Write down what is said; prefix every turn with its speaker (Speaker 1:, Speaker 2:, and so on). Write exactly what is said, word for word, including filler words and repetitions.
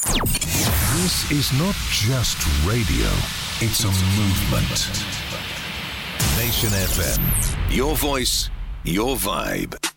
Speaker 1: This is not just radio, it's a movement. Nation F M. Your voice, your vibe.